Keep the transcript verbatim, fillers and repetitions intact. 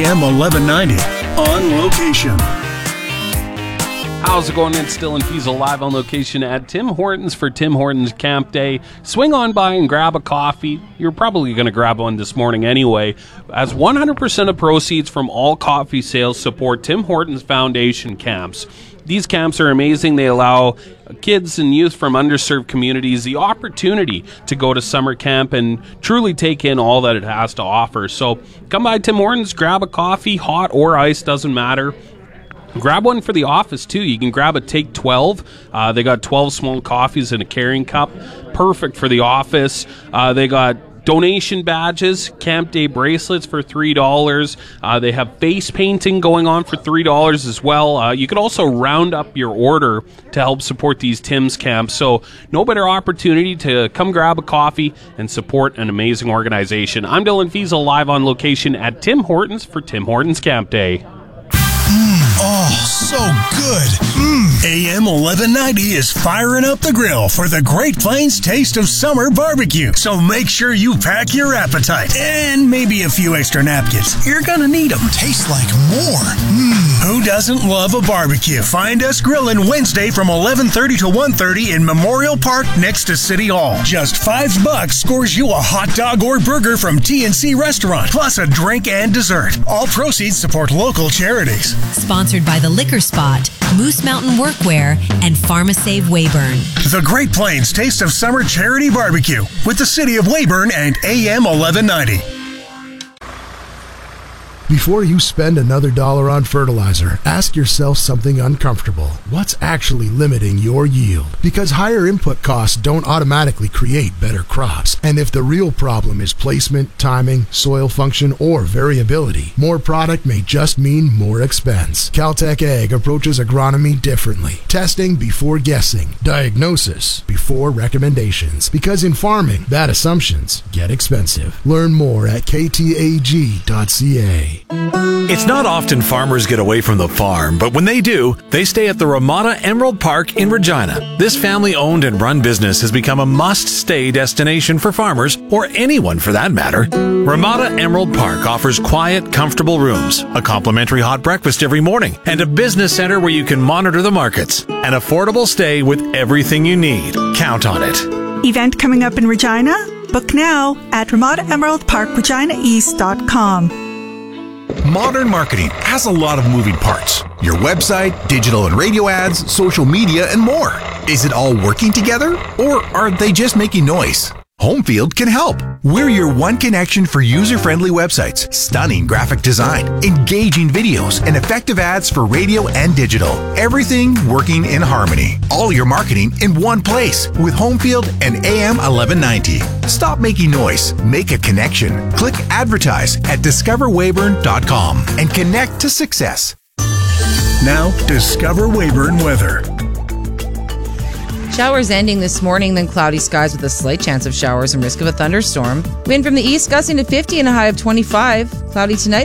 A M eleven ninety On Location. How's it going? It's Dylan Fiesel live on location at Tim Hortons for Tim Hortons Camp Day. Swing on by and grab a coffee. You're probably going to grab one this morning anyway, as one hundred percent of proceeds from all coffee sales support Tim Hortons Foundation camps. These camps are amazing. They allow kids and youth from underserved communities the opportunity to go to summer camp and truly take in all that it has to offer. So come by Tim Hortons, grab a coffee, hot or iced, doesn't matter. Grab one for the office, too. You can grab a Take twelve. Uh, they got twelve small coffees in a carrying cup. Perfect for the office. Uh, they got donation badges, Camp Day bracelets for three dollars. Uh, they have face painting going on for three dollars as well. Uh, you could also round up your order to help support these Tim's camps. So no better opportunity to come grab a coffee and support an amazing organization. I'm Dylan Fiesel, live on location at Tim Hortons for Tim Hortons Camp Day. Oh, so good. Mm. A M eleven ninety is firing up the grill for the Great Plains Taste of Summer Barbecue. So make sure you pack your appetite and maybe a few extra napkins. You're gonna need them. Tastes like more. Mm. Who doesn't love a barbecue? Find us grilling Wednesday from eleven thirty to one thirty in Memorial Park next to City Hall. Just five bucks scores you a hot dog or burger from T and C Restaurant, plus a drink and dessert. All proceeds support local charities. Sponsored by The Liquor Spot, Moose Mountain Workwear, and PharmaSave Weyburn. The Great Plains Taste of Summer Charity Barbecue with the City of Weyburn and A M eleven ninety. Before you spend another dollar on fertilizer, ask yourself something uncomfortable. What's actually limiting your yield? Because higher input costs don't automatically create better crops. And if the real problem is placement, timing, soil function, or variability, more product may just mean more expense. Caltech Ag approaches agronomy differently. Testing before guessing. Diagnosis before recommendations. Because in farming, bad assumptions get expensive. Learn more at k t a g dot c a. It's not often farmers get away from the farm, but when they do, they stay at the Ramada Emerald Park in Regina. This family-owned and run business has become a must-stay destination for farmers, or anyone for that matter. Ramada Emerald Park offers quiet, comfortable rooms, a complimentary hot breakfast every morning, and a business center where you can monitor the markets. An affordable stay with everything you need. Count on it. Event coming up in Regina? Book now at ramada emerald park regina east dot com. Modern marketing has a lot of moving parts. Your website, digital and radio ads, social media, and more. Is it all working together? Or are they just making noise? Homefield can help. We're your one connection for user-friendly websites, stunning graphic design, engaging videos, and effective ads for radio and digital. Everything working in harmony. All your marketing in one place with Homefield and A M eleven ninety. Stop making noise. Make a connection. Click advertise at discover weyburn dot com and connect to success. Now, Discover Weyburn weather. Showers ending this morning, then cloudy skies with a slight chance of showers and risk of a thunderstorm. Wind from the east gusting to fifty and a high of twenty-five. Cloudy tonight.